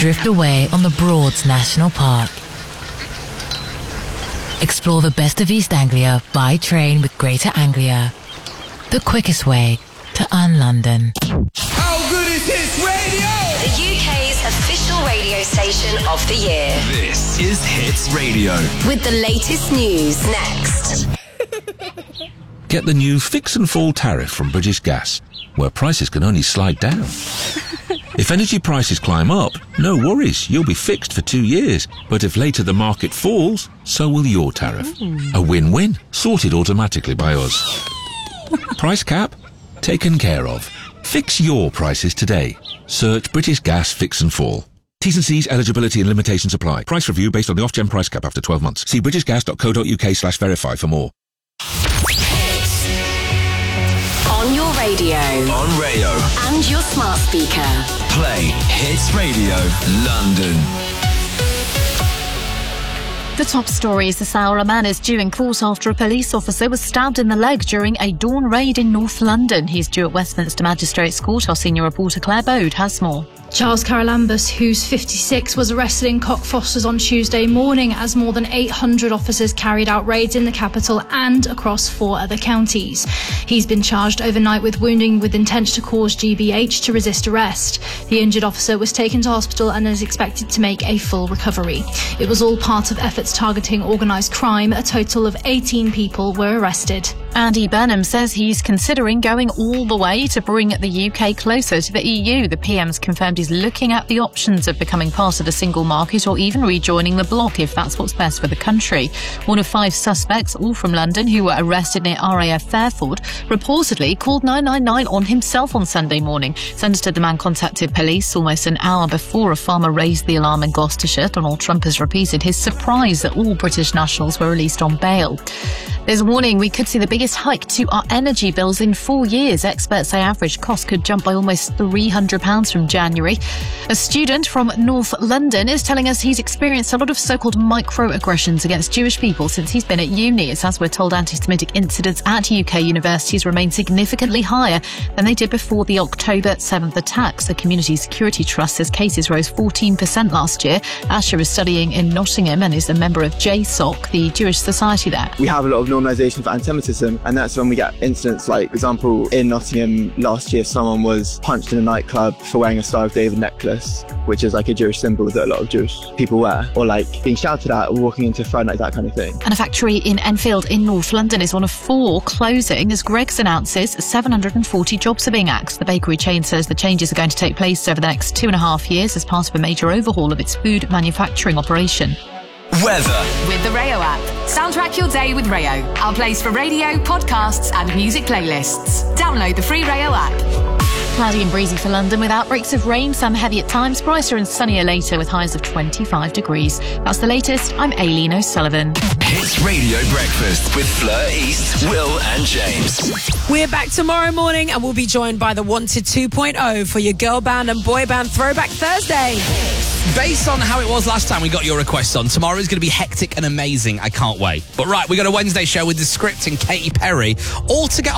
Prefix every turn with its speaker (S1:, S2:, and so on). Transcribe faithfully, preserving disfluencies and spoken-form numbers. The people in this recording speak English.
S1: drift away on the Broads National Park. Explore the best of East Anglia by train with Greater Anglia. The quickest way to un-London.
S2: How good is Hits Radio?
S3: The U K's official radio station of the year.
S4: This is Hits Radio.
S3: With the latest news next.
S5: Get the new Fix and Fall tariff from British Gas, where prices can only slide down. If energy prices climb up, no worries, you'll be fixed for two years. But if later the market falls, so will your tariff. Mm. A win-win, sorted automatically by us. Price cap? Taken care of. Fix your prices today. Search British Gas Fix and Fall. T's and C's, eligibility and limitations apply. Price review based on the off-gen price cap after twelve months. See britishgas.co.uk slash verify for more.
S3: On your radio.
S4: On Rayo.
S3: And your smart speaker.
S4: Play Hits Radio London.
S6: The top story is the Sowra man is due in court after a police officer was stabbed in the leg during a dawn raid in North London. He's due at Westminster Magistrates Court. Our senior reporter Claire Bode has more.
S7: Charles Carolambus, who's fifty-six, was arrested in Cockfosters on Tuesday morning as more than eight hundred officers carried out raids in the capital and across four other counties. He's been charged overnight with wounding with intent to cause G B H to resist arrest. The injured officer was taken to hospital and is expected to make a full recovery. It was all part of efforts targeting organised crime. A total of eighteen people were arrested.
S6: Andy Burnham says he's considering going all the way to bring the U K closer to the E U. The P M's confirmed he's looking at the options of becoming part of the single market or even rejoining the bloc if that's what's best for the country. One of five suspects, all from London, who were arrested near R A F Fairford, reportedly called nine nine nine on himself on Sunday morning. Senator the man contacted police almost an hour before a farmer raised the alarm in Gloucestershire. Donald Trump has repeated his surprise that all British nationals were released on bail. There's a warning we could see the biggest hike to our energy bills in four years. Experts say average cost could jump by almost three hundred pounds from January. A student from North London is telling us he's experienced a lot of so-called microaggressions against Jewish people since he's been at uni. It's as we're told anti-Semitic incidents at U K universities remain significantly higher than they did before the October seventh attacks. The Community Security Trust says cases rose fourteen percent last year. Asher is studying in Nottingham and is a member of J S O C, the Jewish society there.
S8: We have a lot of normalisation of anti-Semitism, and that's when we get incidents like, for example, in Nottingham last year, someone was punched in a nightclub for wearing a Star of David necklace, which is like a Jewish symbol that a lot of Jewish people wear, or like being shouted at or walking into a phone, like that kind of thing.
S6: And a factory in Enfield in North London is one of four closing as Greggs announces seven hundred forty jobs are being axed. The bakery chain says the changes are going to take place over the next two and a half years as part of a major overhaul of its food manufacturing operation.
S4: Weather.
S9: With the Rayo app. Soundtrack your day with Rayo. Our place for radio, podcasts and music playlists. Download the free Rayo app.
S6: Cloudy and breezy for London with outbreaks of rain, some heavy at times, brighter and sunnier later with highs of twenty-five degrees. That's the latest. I'm Aileen O'Sullivan.
S4: Hits Radio Breakfast with Fleur East, Will and James.
S10: We're back tomorrow morning and we'll be joined by the Wanted two point oh for your girl band and boy band Throwback Thursday.
S11: Based on how it was last time we got your requests on, tomorrow is going to be hectic and amazing. I can't wait. But right, we got a Wednesday show with The Script and Katy Perry all to get